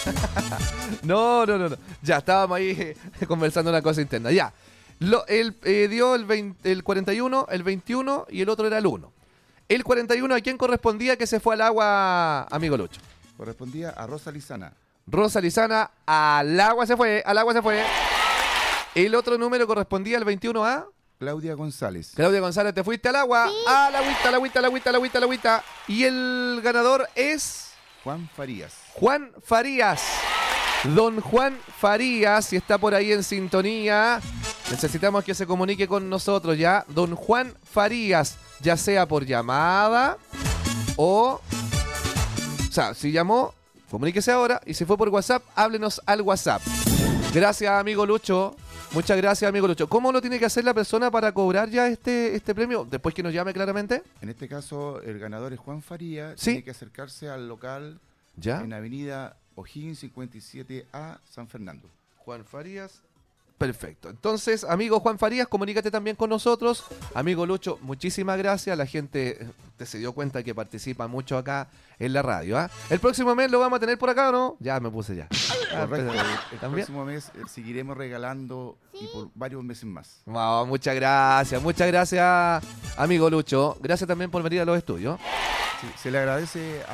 No. Ya, estábamos ahí conversando una cosa interna. Ya. Él dio el 41, el 21 y el otro era el 1. El 41, ¿a quién correspondía que se fue al agua, amigo Lucho? Correspondía a Rosa Lizana. Rosa Lizana, al agua se fue. El otro número correspondía al 21 a... Claudia González. Claudia González, te fuiste al agua. Sí. A la agüita. Y el ganador es... Juan Farías. Juan Farías. Don Juan Farías, si está por ahí en sintonía, necesitamos que se comunique con nosotros ya. Don Juan Farías, ya sea por llamada o sea, si llamó, comuníquese ahora. Y si fue por WhatsApp, háblenos al WhatsApp. Gracias, amigo Lucho. Muchas gracias, amigo Lucho. ¿Cómo lo tiene que hacer la persona para cobrar ya este premio? Después que nos llame claramente. En este caso, el ganador es Juan Farías. Sí. Tiene que acercarse al local ¿Ya? en Avenida O'Higgins 57A, San Fernando. Juan Farías. Perfecto. Entonces, amigo Juan Farías, comunícate también con nosotros. Amigo Lucho, muchísimas gracias. La gente se dio cuenta que participa mucho acá en la radio. ¿Ah? ¿El próximo mes lo vamos a tener por acá o no? Ya me puse ya. Correcto. El ¿También? próximo mes seguiremos regalando y por varios meses más. Wow, muchas gracias, amigo Lucho. Gracias también por venir a los estudios. Sí, se le agradece